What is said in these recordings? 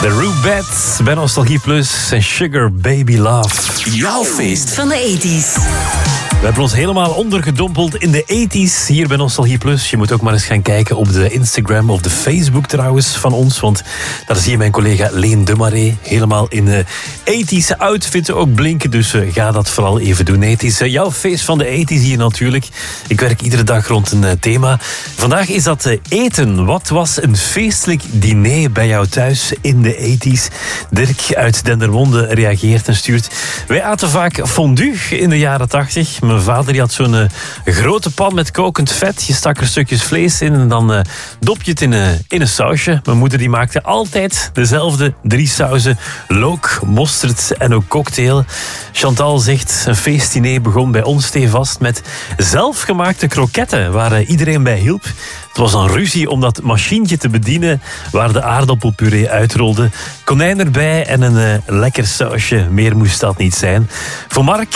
The Rubettes bij Nostalgie Plus en Sugar Baby Love. Jouw feest van de 80's. We hebben ons helemaal ondergedompeld in de 80's hier bij Nostalgie Plus. Je moet ook maar eens gaan kijken op de Instagram of de Facebook trouwens van ons. Want daar zie je mijn collega Leen de Marais helemaal in de 80's outfit ook blinken. Dus ga dat vooral even doen. Nee, het is jouw feest van de 80's hier natuurlijk. Ik werk iedere dag rond een thema. Vandaag is dat eten. Wat was een feestelijk diner bij jou thuis in de 80's? Dirk uit Dendermonde reageert en stuurt: wij aten vaak fondue in de jaren 80. Mijn vader die had zo'n grote pan met kokend vet. Je stak er stukjes vlees in en dan dop je het in een sausje. Mijn moeder die maakte altijd dezelfde 3 sauzen. Look, mosterd en ook cocktail. Chantal zegt: een feestdiner begon bij ons stevast met zelfgemaakte kroketten waar iedereen bij hielp. Het was een ruzie om dat machientje te bedienen waar de aardappelpuree uitrolde. Konijn erbij en een lekker sausje. Meer moest dat niet zijn. Voor Mark,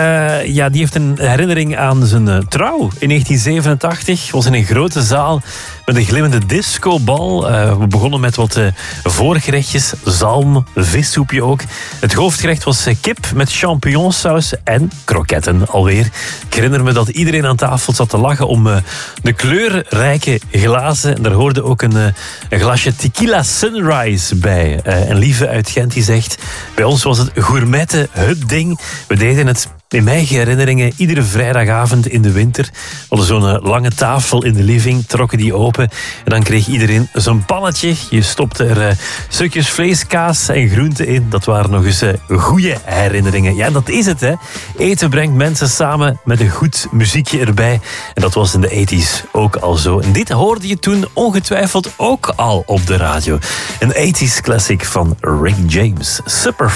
die heeft een herinnering aan zijn trouw in 1987. Was in een grote zaal met een glimmende discobal. We begonnen met wat voorgerechtjes. Zalm, vissoepje ook. Het hoofdgerecht was kip met champignonsaus en kroketten alweer. Ik herinner me dat iedereen aan tafel zat te lachen om de kleurrijke glazen. Daar hoorde ook een glasje tequila sunrise bij. Een lieve uit Gent die zegt: bij ons was het gourmetten het ding. We deden het in mijn herinneringen iedere vrijdagavond in de winter. We hadden zo'n lange tafel in de living, trokken die open en dan kreeg iedereen zo'n pannetje. Je stopte er stukjes vlees, kaas en groenten in. Dat waren nog eens goede herinneringen. Ja, dat is het, hè. Eten brengt mensen samen met een goed muziekje erbij. En dat was in de 80's ook al zo. En dit hoorde je toen ongetwijfeld ook al op de radio. Een 80's classic van Rick James. Super